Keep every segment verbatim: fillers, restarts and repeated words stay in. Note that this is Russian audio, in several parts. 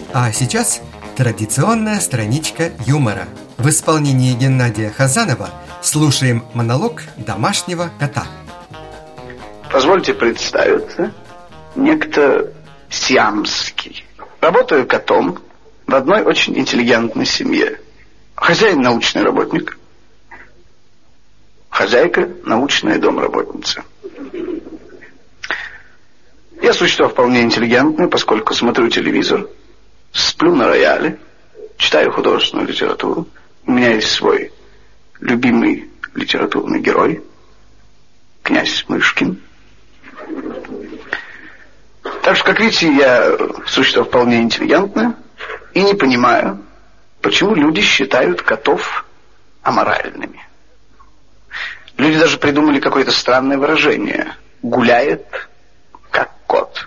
А сейчас традиционная страничка юмора. В исполнении Геннадия Хазанова слушаем монолог домашнего кота. Позвольте представиться. Некто Сиамский. Работаю котом в одной очень интеллигентной семье. Хозяин научный работник. Хозяйка научная домработница. Я существо вполне интеллигентное, поскольку смотрю телевизор, сплю на рояле, читаю художественную литературу. У меня есть свой любимый литературный герой, князь Мышкин. Так что, как видите, я существо вполне интеллигентное и не понимаю, почему люди считают котов аморальными. Люди даже придумали какое-то странное выражение: гуляет как кот.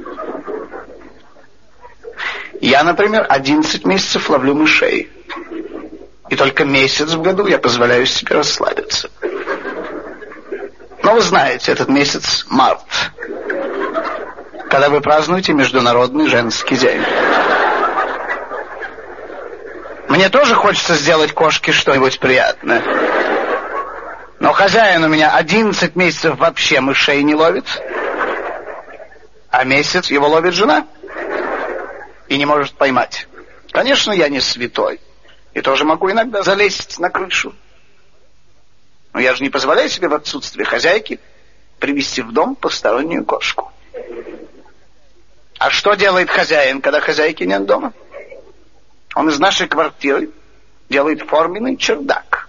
Я, например, одиннадцать месяцев ловлю мышей. И только месяц в году я позволяю себе расслабиться. Но вы знаете, этот месяц март, когда вы празднуете Международный женский день. Мне тоже хочется сделать кошке что-нибудь приятное. Но хозяин у меня одиннадцать месяцев вообще мышей не ловит, а месяц его ловит жена и не может поймать. Конечно, я не святой, и тоже могу иногда залезть на крышу. Но я же не позволяю себе в отсутствие хозяйки привести в дом постороннюю кошку. А что делает хозяин, когда хозяйки нет дома? Он из нашей квартиры делает форменный чердак.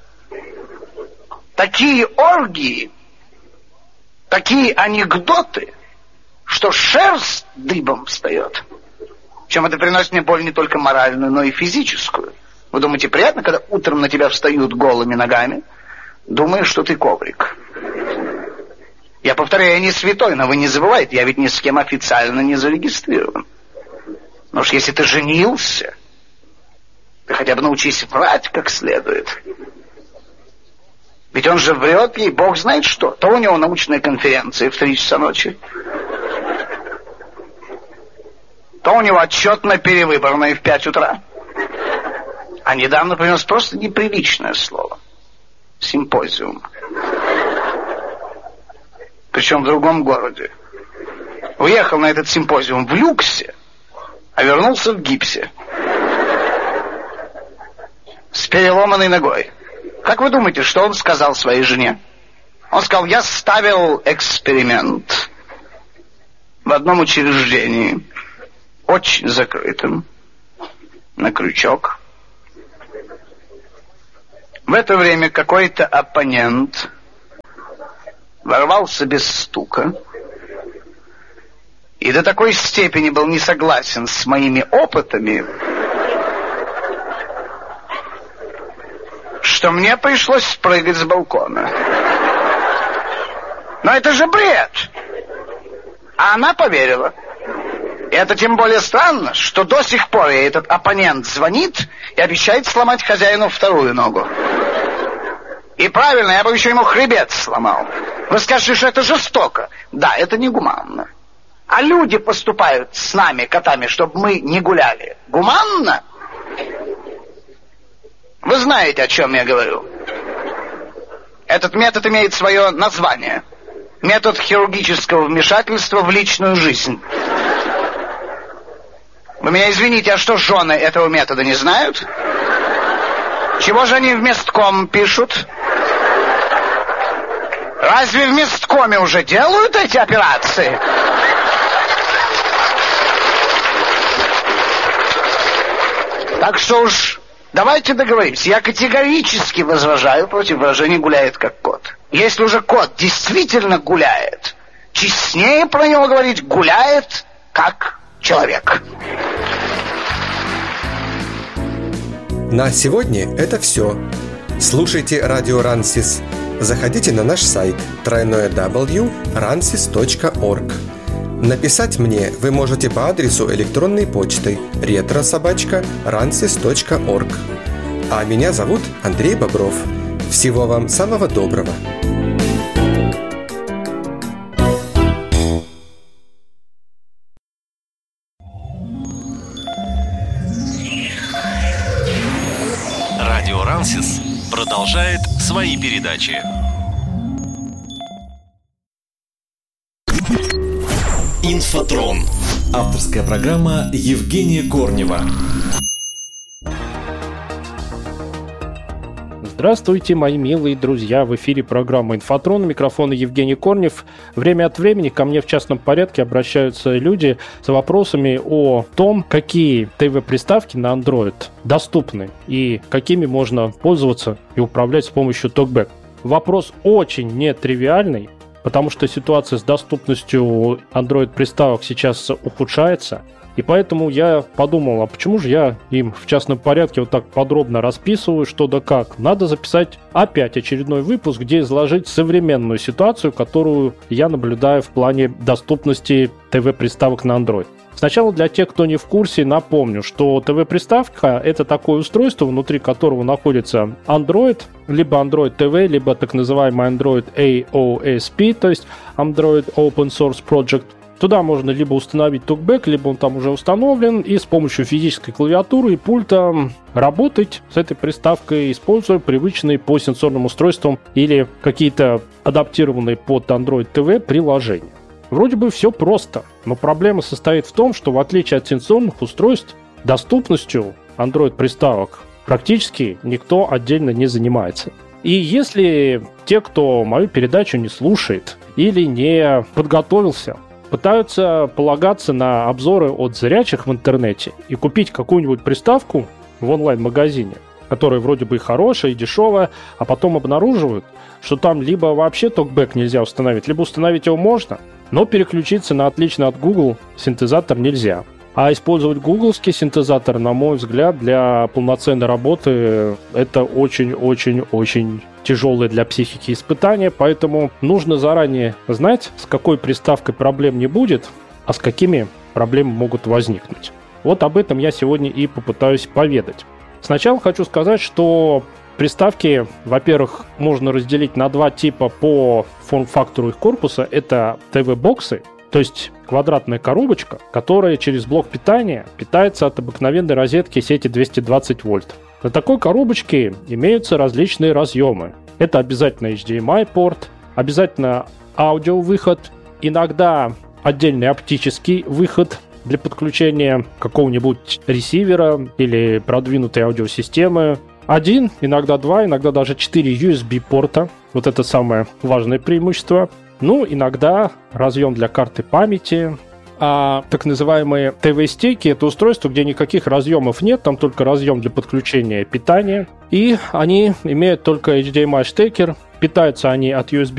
Такие оргии, такие анекдоты, что шерсть дыбом встает. Причем это приносит мне боль не только моральную, но и физическую. Вы думаете, приятно, когда утром на тебя встают голыми ногами, думая, что ты коврик? Я повторяю, я не святой, но вы не забывайте, я ведь ни с кем официально не зарегистрирован. Но уж если ты женился, ты хотя бы научись врать как следует. Ведь он же врет ей, бог знает что. То у него научная конференция в три часа ночи, то у него отчетно-перевыборная в пять утра. А недавно принес просто неприличное слово. Симпозиум. Причем в другом городе. Уехал на этот симпозиум в люксе, а вернулся в гипсе. С переломанной ногой. Как вы думаете, что он сказал своей жене? Он сказал: я ставил эксперимент в одном учреждении, очень закрытым, на крючок. В это время какой-то оппонент ворвался без стука и до такой степени был не согласен с моими опытами, что мне пришлось спрыгать с балкона. Но это же бред! А она поверила. И это тем более странно, что до сих пор ей этот оппонент звонит и обещает сломать хозяину вторую ногу. И правильно, я бы еще ему хребет сломал. Вы скажете, что это жестоко. Да, это негуманно. А люди поступают с нами, котами, чтобы мы не гуляли. Гуманно? Вы знаете, о чем я говорю. Этот метод имеет свое название. Метод хирургического вмешательства в личную жизнь. Вы меня извините, а что жены этого метода не знают? Чего же они в местком пишут? Разве в месткоме уже делают эти операции? Так что уж давайте договоримся. Я категорически возражаю против выражения «гуляет как кот». Если уже кот действительно гуляет, честнее про него говорить «гуляет как человек». На сегодня это все. Слушайте радио Рансис. Заходите на наш сайт дабл ю дабл ю дабл ю точка рансис точка орг. Написать мне вы можете по адресу электронной почты ретро собака рансис точка орг. А меня зовут Андрей Бобров. Всего вам самого доброго. Радио Рансис продолжает свои передачи. Инфотрон. Авторская программа Евгения Корнева. Здравствуйте, мои милые друзья! В эфире программа «Инфотрон», у микрофона Евгений Корнев. Время от времени ко мне в частном порядке обращаются люди с вопросами о том, какие ТВ-приставки на Android доступны и какими можно пользоваться и управлять с помощью TalkBack. Вопрос очень нетривиальный, потому что ситуация с доступностью Android-приставок сейчас ухудшается. И поэтому я подумал, а почему же я им в частном порядке вот так подробно расписываю, что да как. Надо записать опять очередной выпуск, где изложить современную ситуацию, которую я наблюдаю в плане доступности ТВ-приставок на Android. Сначала для тех, кто не в курсе, напомню, что ТВ-приставка — это такое устройство, внутри которого находится Android, либо Android ти ви, либо так называемый Android эй о эс пи, то есть Android Open Source Project. Туда можно либо установить TalkBack, либо он там уже установлен, и с помощью физической клавиатуры и пульта работать с этой приставкой, используя привычные по сенсорным устройствам или какие-то адаптированные под Android ти ви приложения. Вроде бы все просто, но проблема состоит в том, что в отличие от сенсорных устройств, доступностью Android-приставок практически никто отдельно не занимается. И если те, кто мою передачу не слушает или не подготовился, пытаются полагаться на обзоры от зрячих в интернете и купить какую-нибудь приставку в онлайн-магазине, которая вроде бы и хорошая, и дешевая, а потом обнаруживают, что там либо вообще TalkBack нельзя установить, либо установить его можно, но переключиться на отличный от Google синтезатор нельзя. А использовать гугловский синтезатор, на мой взгляд, для полноценной работы это очень-очень-очень тяжелое для психики испытание, поэтому нужно заранее знать, с какой приставкой проблем не будет, а с какими проблемы могут возникнуть. Вот об этом я сегодня и попытаюсь поведать. Сначала хочу сказать, что приставки, во-первых, можно разделить на два типа по форм-фактору их корпуса. Это ти ви-боксы, то есть квадратная коробочка, которая через блок питания питается от обыкновенной розетки сети двести двадцать вольт. На такой коробочке имеются различные разъемы. Это обязательно эйч ди эм ай-порт, обязательно аудиовыход, иногда отдельный оптический выход для подключения какого-нибудь ресивера или продвинутой аудиосистемы. Один, иногда два, иногда даже четыре ю эс би-порта. Вот это самое важное преимущество. Ну, иногда разъем для карты памяти. А так называемые ти ви-стейки — это устройство, где никаких разъемов нет, там только разъем для подключения питания. И они имеют только эйч ди эм ай-штекер. Питаются они от ю эс би